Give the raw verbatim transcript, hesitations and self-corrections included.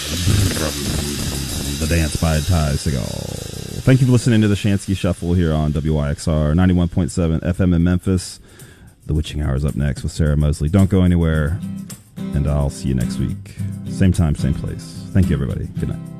The Dance by Ty Segall. Thank you for listening to the Shansky Shuffle here on W Y X R ninety-one point seven F M in Memphis. The Witching Hour is up next with Sarah Mosley. Don't go anywhere, and I'll see you next week. Same time, same place. Thank you, everybody. Good night.